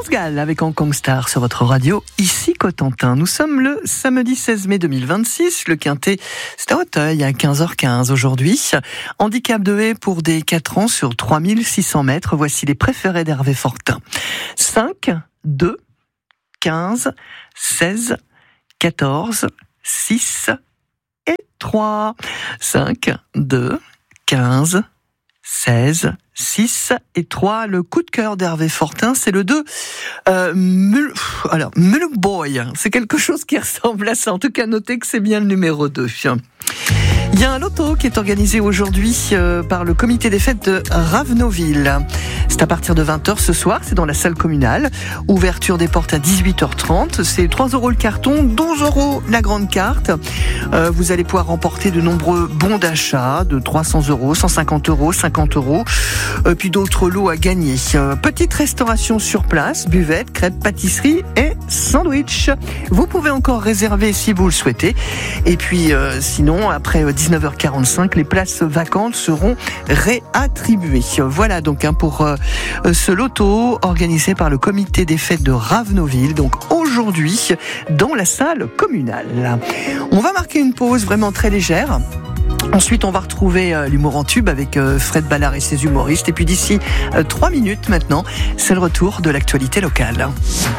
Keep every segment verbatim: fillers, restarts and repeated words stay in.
Gall avec Hong Kong Star sur votre radio, ici Cotentin. Nous sommes le samedi seize mai deux mille vingt-six, le quintet, c'est à Auteuil à quinze heures quinze aujourd'hui. Handicap de haie pour des quatre ans sur trois mille six cents mètres, voici les préférés d'Hervé Fortin. cinq, deux, quinze, seize, quatorze, six et trois. cinq, deux, quinze, seize, six et trois. Le coup de cœur d'Hervé Fortin, c'est le deux. Euh, Mul... Alors, Muluk Boy, c'est quelque chose qui ressemble à ça. En tout cas, notez que c'est bien le numéro deux. Il y a un loto qui est organisé aujourd'hui euh, par le comité des fêtes de Ravenoville. C'est à partir de vingt heures ce soir, c'est dans la salle communale. Ouverture des portes à dix-huit heures trente. C'est trois euros le carton, douze euros la grande carte. Euh, vous allez pouvoir remporter de nombreux bons d'achat de trois cents euros, cent cinquante euros, cinquante euros. Euh, puis d'autres lots à gagner. Euh, petite restauration sur place, buvette, crêpes, pâtisserie et sandwich. Vous pouvez encore réserver si vous le souhaitez. Et puis euh, sinon, après dix-neuf heures quarante-cinq, les places vacantes seront réattribuées. Voilà donc hein, pour euh, ce loto organisé par le comité des fêtes de Ravenoville. Donc aujourd'hui, dans la salle communale. On va marquer une pause vraiment très légère. Ensuite, on va retrouver euh, l'humour en tube avec euh, Fred Ballard et ses humoristes. Et puis d'ici euh, trois minutes maintenant, c'est le retour de l'actualité locale.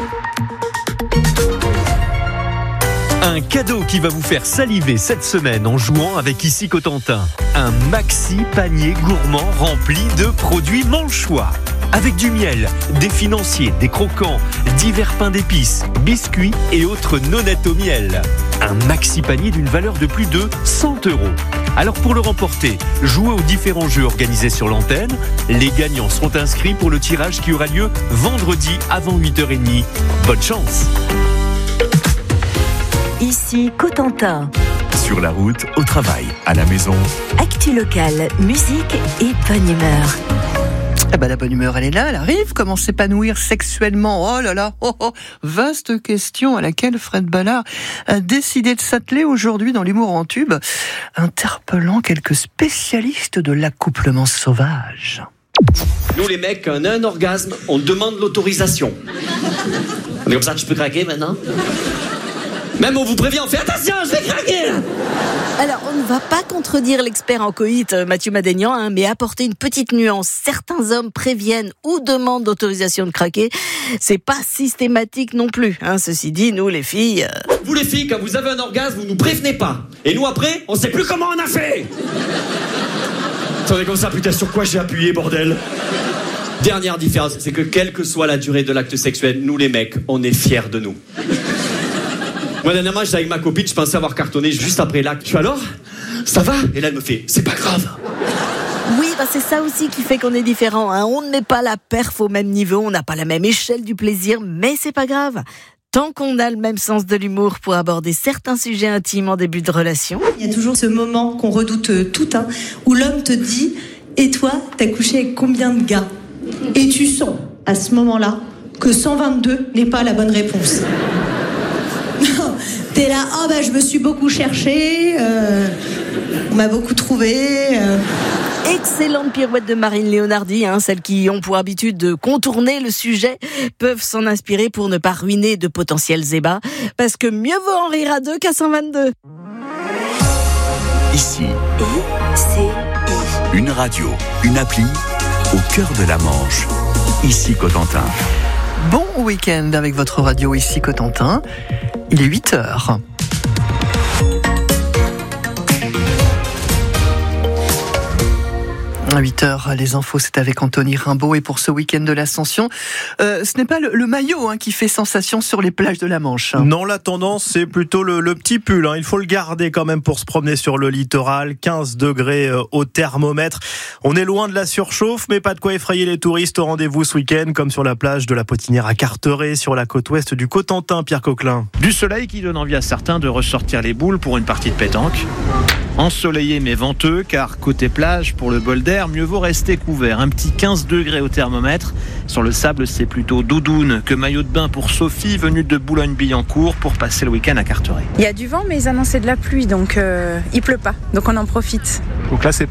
Un cadeau qui va vous faire saliver cette semaine en jouant avec Ici Cotentin. Un maxi panier gourmand rempli de produits Manchois. Avec du miel, des financiers, des croquants, divers pains d'épices, biscuits et autres nonettes au miel. Un maxi panier d'une valeur de plus de cent euros. Alors pour le remporter, jouez aux différents jeux organisés sur l'antenne. Les gagnants seront inscrits pour le tirage qui aura lieu vendredi avant huit heures trente. Bonne chance! Ici Cotentin. Sur la route, au travail, à la maison. Actu locale, musique et bonne humeur. Eh ben, la bonne humeur, elle est là, elle arrive. Comment s'épanouir sexuellement? Oh là là, oh, oh. Vaste question à laquelle Fred Ballard a décidé de s'atteler aujourd'hui dans l'humour en tube, interpellant quelques spécialistes de l'accouplement sauvage. Nous les mecs, quand on a un orgasme, on demande l'autorisation. On est comme ça, tu peux craquer maintenant? Même on vous prévient, on fait attention, je vais craquer là. Alors, on ne va pas contredire l'expert en coït, Mathieu Madénian, hein, mais apporter une petite nuance. Certains hommes préviennent ou demandent l'autorisation de craquer. C'est pas systématique non plus. Hein. Ceci dit, nous les filles... Euh... Vous les filles, quand vous avez un orgasme, vous nous prévenez pas. Et nous après, on sait plus comment on a fait. Attendez comme ça, putain, sur quoi j'ai appuyé, bordel? Dernière différence, c'est que quelle que soit la durée de l'acte sexuel, nous les mecs, on est fiers de nous. Moi, dernièrement, j'étais avec ma copine, je pensais avoir cartonné juste après l'acte. Je suis alors, ça va? Et là, elle me fait, c'est pas grave. Oui, bah c'est ça aussi qui fait qu'on est différent. Hein. On ne met pas la perf au même niveau, on n'a pas la même échelle du plaisir, mais c'est pas grave. Tant qu'on a le même sens de l'humour pour aborder certains sujets intimes en début de relation. Il y a toujours ce moment qu'on redoute tout, hein, où l'homme te dit, et toi, t'as couché avec combien de gars? Et tu sens, à ce moment-là, que cent vingt-deux n'est pas la bonne réponse. T'es là, oh bah je me suis beaucoup cherché, euh, on m'a beaucoup trouvé. Euh. Excellente pirouette de Marine Léonardi, hein, celles qui ont pour habitude de contourner le sujet peuvent s'en inspirer pour ne pas ruiner de potentiels ébats, parce que mieux vaut en rire à deux qu'à cent vingt-deux. Ici, I C I. Une radio, une appli, au cœur de la Manche. Ici Cotentin. Bon week-end avec votre radio Ici Cotentin. Il est huit heures. À huit heures, les infos, c'est avec Anthony Rimbaud. Et pour ce week-end de l'Ascension, euh, ce n'est pas le, le maillot hein, qui fait sensation sur les plages de la Manche. Hein. Non, la tendance, c'est plutôt le, le petit pull. Hein. Il faut le garder quand même pour se promener sur le littoral. quinze degrés euh, au thermomètre. On est loin de la surchauffe, mais pas de quoi effrayer les touristes au rendez-vous ce week-end, comme sur la plage de la Potinière à Carteret, sur la côte ouest du Cotentin, Pierre Coquelin. Du soleil qui donne envie à certains de ressortir les boules pour une partie de pétanque. Ensoleillé mais venteux, car côté plage, pour le bol d'air, mieux vaut rester couvert. Un petit quinze degrés au thermomètre. Sur le sable, c'est plutôt doudoune que maillot de bain pour Sophie, venue de Boulogne-Billancourt pour passer le week-end à Carteret. Il y a du vent, mais ils annonçaient de la pluie, donc euh, il pleut pas. Donc on en profite. Donc là, c'est plage.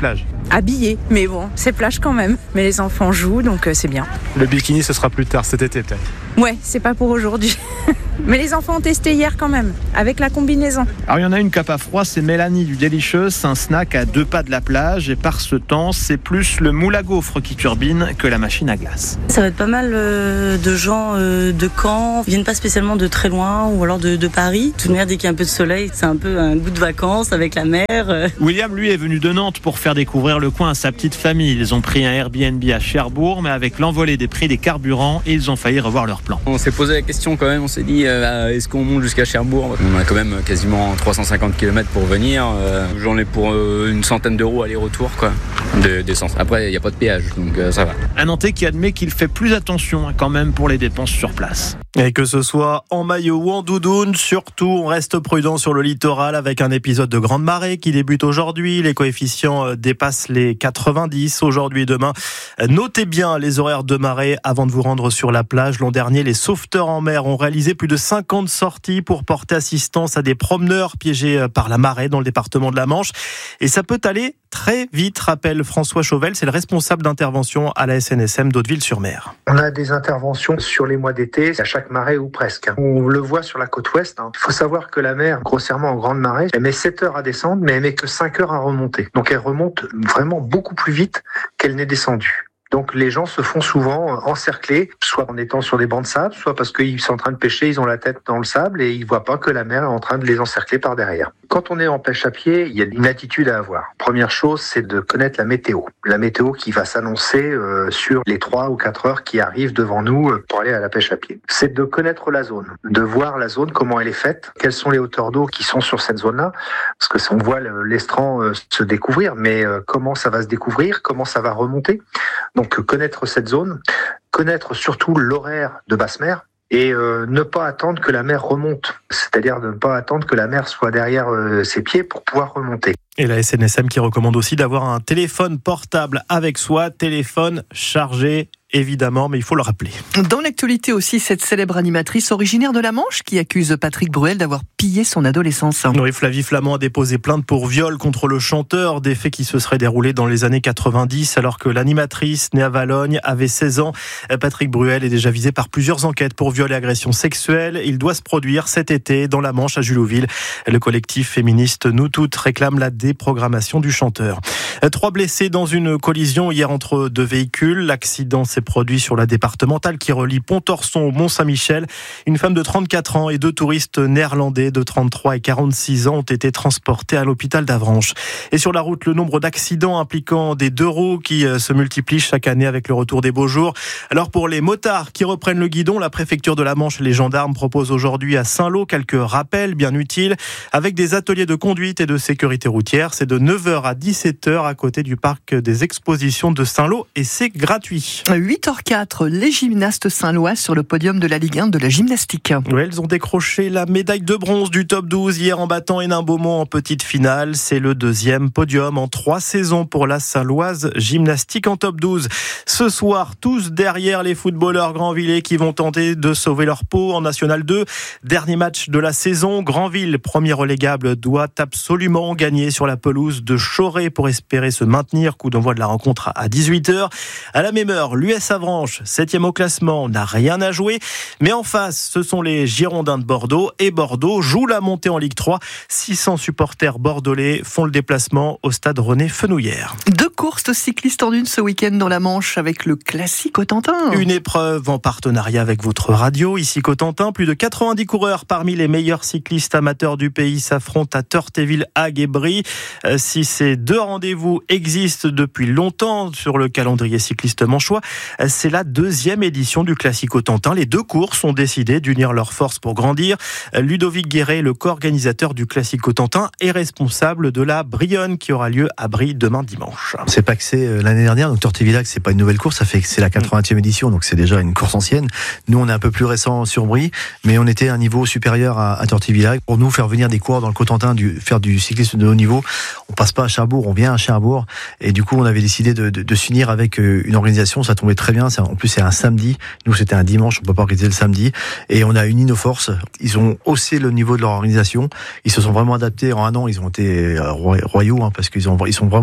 habillé. Mais bon, c'est plage quand même. Mais les enfants jouent, donc euh, c'est bien. Le bikini, ce sera plus tard cet été peut-être. Ouais, c'est pas pour aujourd'hui. Mais les enfants ont testé hier quand même, avec la combinaison. Alors il y en a une cap à froid, c'est Mélanie du Delicious, un snack à deux pas de la plage. Et par ce temps, c'est plus le moule à gaufres qui turbine que la machine à glace. Ça va être pas mal euh, de gens euh, de Caen, ils viennent pas spécialement de très loin ou alors de, de Paris. De toute manière, dès qu'il y a un peu de soleil, c'est un peu un goût de vacances avec la mer. Euh. William, lui, est venu de Nantes pour faire découvrir le coin à sa petite famille. Ils ont pris un Airbnb à Cherbourg, mais avec l'envolée des prix des carburants, ils ont failli revoir leur plan. On s'est posé la question quand même, on s'est dit euh, est-ce qu'on monte jusqu'à Cherbourg ? On a quand même quasiment trois cent cinquante kilomètres pour venir, euh, j'en ai pour euh, une centaine d'euros aller-retour quoi, de, d'essence. Après il n'y a pas de péage, donc euh, ça va. Un Nantais qui admet qu'il fait plus attention hein, quand même pour les dépenses sur place. Et que ce soit en maillot ou en doudoune, surtout on reste prudent sur le littoral avec un épisode de grande marée qui débute aujourd'hui. Les coefficients dépassent les quatre-vingt-dix aujourd'hui et demain. Notez bien les horaires de marée avant de vous rendre sur la plage. L'an dernier, les sauveteurs en mer ont réalisé plus de cinquante sorties pour porter assistance à des promeneurs piégés par la marée dans le département de la Manche. Et ça peut aller très vite, rappelle François Chauvel, c'est le responsable d'intervention à la S N S M d'Hauteville-sur-Mer. On a des interventions sur les mois d'été, à chaque marée ou presque. On le voit sur la côte ouest. Il faut savoir que la mer, grossièrement en grande marée, elle met sept heures à descendre, mais elle met que cinq heures à remonter. Donc elle remonte vraiment beaucoup plus vite qu'elle n'est descendue. Donc les gens se font souvent encercler, soit en étant sur des bancs de sable, soit parce qu'ils sont en train de pêcher, ils ont la tête dans le sable et ils voient pas que la mer est en train de les encercler par derrière. Quand on est en pêche à pied, il y a une attitude à avoir. Première chose, c'est de connaître la météo. La météo qui va s'annoncer euh, sur les trois ou quatre heures qui arrivent devant nous pour aller à la pêche à pied. C'est de connaître la zone, de voir la zone, comment elle est faite, quelles sont les hauteurs d'eau qui sont sur cette zone-là, parce que on voit l'estran euh, se découvrir, mais euh, comment ça va se découvrir, comment ça va remonter. Donc connaître cette zone, connaître surtout l'horaire de basse mer et euh, ne pas attendre que la mer remonte, c'est-à-dire ne pas attendre que la mer soit derrière euh, ses pieds pour pouvoir remonter. Et la S N S M qui recommande aussi d'avoir un téléphone portable avec soi, téléphone chargé évidemment, mais il faut le rappeler. Dans l'actualité aussi, cette célèbre animatrice originaire de la Manche qui accuse Patrick Bruel d'avoir pillé son adolescence. Oui, Flavie Flament a déposé plainte pour viol contre le chanteur, des faits qui se seraient déroulés dans les années quatre-vingt-dix, alors que l'animatrice, née à Valogne, avait seize ans. Patrick Bruel est déjà visé par plusieurs enquêtes pour viol et agression sexuelle. Il doit se produire cet été dans la Manche à Jullouville. Le collectif féministe Nous Toutes réclame la déprogrammation du chanteur. Trois blessés dans une collision hier entre deux véhicules. L'accident s'est produit sur la départementale qui relie Pontorson au Mont-Saint-Michel. Une femme de trente-quatre ans et deux touristes néerlandais de trente-trois et quarante-six ans ont été transportés à l'hôpital d'Avranches. Et sur la route, le nombre d'accidents impliquant des deux roues qui se multiplient chaque année avec le retour des beaux jours. Alors pour les motards qui reprennent le guidon, la préfecture de la Manche et les gendarmes proposent aujourd'hui à Saint-Lô quelques rappels bien utiles avec des ateliers de conduite et de sécurité routière. C'est de neuf heures à dix-sept heures à côté du parc des expositions de Saint-Lô et c'est gratuit. huit heures quatre, les gymnastes saint-lois sur le podium de la Ligue un de la gymnastique. Oui, elles ont décroché la médaille de bronze du top douze hier en battant Hénin-Beaumont en petite finale. C'est le deuxième podium en trois saisons pour la Saint-Loise gymnastique en top douze. Ce soir, tous derrière les footballeurs Grandvillais qui vont tenter de sauver leur peau en National deux. Dernier match de la saison. Grandville, premier relégable, doit absolument gagner sur la pelouse de Choré pour espérer se maintenir. Coup d'envoi de la rencontre à dix-huit heures. À la même heure, l'U S Avranches, septième au classement, n'a rien à jouer. Mais en face, ce sont les Girondins de Bordeaux. Et Bordeaux joue la montée en Ligue trois. six cents supporters bordelais font le déplacement au stade René Fenouillère. Deux courses cyclistes en une ce week-end dans la Manche avec le classique Cotentin. Une épreuve en partenariat avec votre radio. Ici Cotentin, plus de quatre-vingt-dix coureurs parmi les meilleurs cyclistes amateurs du pays s'affrontent à Torteville, Hague et Brie. Si ces deux rendez-vous existent depuis longtemps sur le calendrier cycliste manchois, c'est la deuxième édition du Classique Cotentin. Les deux courses ont décidé d'unir leurs forces pour grandir. Ludovic Guéret, le co-organisateur du Classique Cotentin, est responsable de la Brionne qui aura lieu à Brie demain dimanche. C'est pas que c'est l'année dernière, donc Tortevillac, c'est pas une nouvelle course, ça fait que c'est la quatre-vingtième édition, donc c'est déjà une course ancienne. Nous, on est un peu plus récent sur Brie, mais on était à un niveau supérieur à, à Tortevillac. Pour nous, faire venir des coureurs dans le Cotentin, du, faire du cyclisme de haut niveau, on passe pas à Cherbourg, on vient à Cherbourg, et du coup, on avait décidé de, de, de s'unir avec une organisation, ça tombait très bien. En plus, c'est un samedi. Nous, c'était un dimanche. On peut pas organiser le samedi. Et on a uni nos forces. Ils ont haussé le niveau de leur organisation. Ils se sont vraiment adaptés en un an. Ils ont été royaux, hein, parce qu'ils ont, ils sont vraiment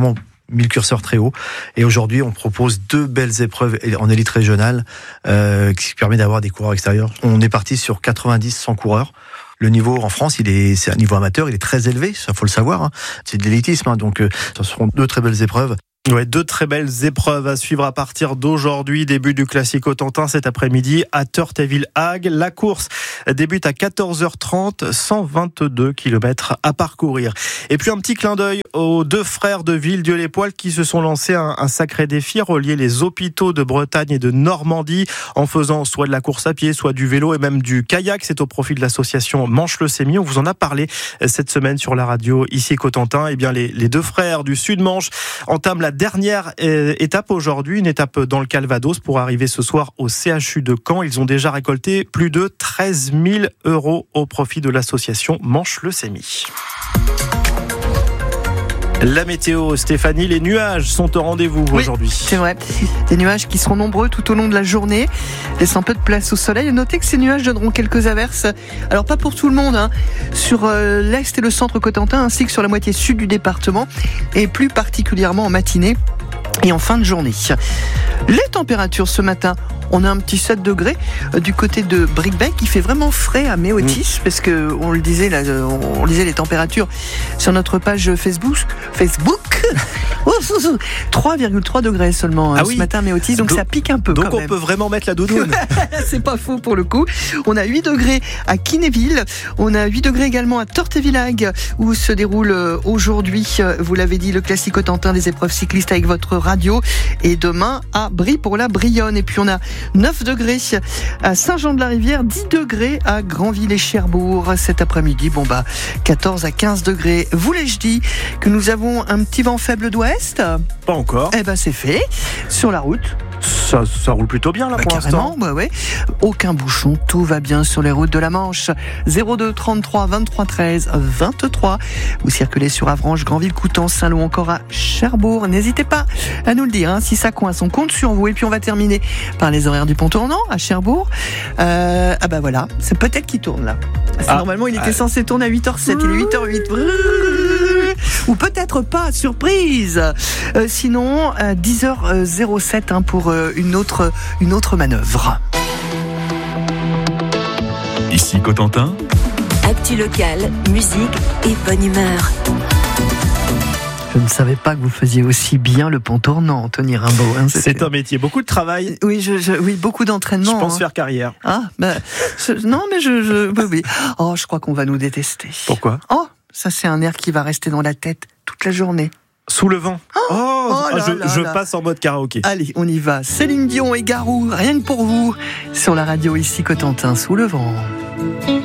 mis le curseur très haut. Et aujourd'hui, on propose deux belles épreuves en élite régionale euh, qui permet d'avoir des coureurs extérieurs. On est parti sur quatre-vingt-dix cent coureurs. Le niveau en France, il est, c'est un niveau amateur, il est très élevé, ça faut le savoir. Hein. C'est de l'élitisme, hein, donc euh, ce seront deux très belles épreuves. Ouais, deux très belles épreuves à suivre à partir d'aujourd'hui. Début du Classique Cotentin cet après-midi à Turteville-Hague. La course débute à quatorze heures trente, cent vingt-deux kilomètres à parcourir. Et puis un petit clin d'œil aux deux frères de Villedieu-les-Poêles qui se sont lancés un, un sacré défi, relier les hôpitaux de Bretagne et de Normandie en faisant soit de la course à pied, soit du vélo et même du kayak. C'est au profit de l'association Manche-Leucémie. On vous en a parlé cette semaine sur la radio ici Cotentin. Et bien les, les deux frères du Sud-Manche entament la dernière étape aujourd'hui, une étape dans le Calvados pour arriver ce soir au C H U de Caen. Ils ont déjà récolté plus de treize mille euros au profit de l'association Manche-Leucémie. La météo, Stéphanie, les nuages sont au rendez-vous oui, aujourd'hui. C'est vrai, des nuages qui seront nombreux tout au long de la journée, laissant peu de place au soleil. Notez que ces nuages donneront quelques averses, alors pas pour tout le monde, hein, sur euh, l'est et le centre Cotentin, ainsi que sur la moitié sud du département, et plus particulièrement en matinée et en fin de journée. Les températures ce matin, on a un petit sept degrés du côté de Bricbec, qui fait vraiment frais à Méotis, mmh. parce que on le disait là, on lisait les températures sur notre page Facebook. Facebook, trois virgule trois degrés seulement ah ce oui. matin à Méotis, donc, donc ça pique un peu. Donc quand on même. peut vraiment mettre la doudoune. C'est pas faux pour le coup. On a huit degrés à Kinéville, on a huit degrés également à Turteville-Hague, où se déroule aujourd'hui, vous l'avez dit, le Classique Cotentin des épreuves cyclistes avec votre radio, et demain à Brie pour la Brionne. Et puis on a neuf degrés à Saint-Jean-de-la-Rivière, dix degrés à Granville et Cherbourg. Cet après-midi, bon bah, quatorze à quinze degrés. Voulais-je dire que nous avons un petit vent faible d'ouest ? Pas encore. Eh ben c'est fait. Sur la route. Ça, ça roule plutôt bien là bah, pour carrément, l'instant. Bah ouais. Aucun bouchon, tout va bien sur les routes de la Manche. zéro deux trente-trois vingt-trois treize vingt-trois. Vous circulez sur Avranches, Granville, Coutances, Saint-Lô, encore à Cherbourg. N'hésitez pas à nous le dire hein, si ça coince. On compte sur vous. Et puis on va terminer par les horaires du pont tournant à Cherbourg. Euh, ah bah voilà, c'est peut-être qu'il tourne là. Ah, normalement, il était ah, censé tourner à huit heures sept. Il est huit heures huit. Ou peut-être pas, surprise. Euh, sinon, à dix heures zéro sept hein, pour euh, une autre, une autre manœuvre. Ici Cotentin. Actu locale, musique et bonne humeur. Je ne savais pas que vous faisiez aussi bien le pont tournant, Anthony Rimbaud. Hein, c'est un métier, beaucoup de travail. Oui, je, je, oui beaucoup d'entraînement. Je pense hein. faire carrière. Ah, bah, je, non, mais je, je, oui, oui. Oh, je crois qu'on va nous détester. Pourquoi ? Oh, ça c'est un air qui va rester dans la tête toute la journée. Sous le vent. Oh, oh, oh là, je, là, je là. passe en mode karaoké. Allez, on y va. Céline Dion et Garou, rien que pour vous, sur la radio ici Cotentin, sous le vent.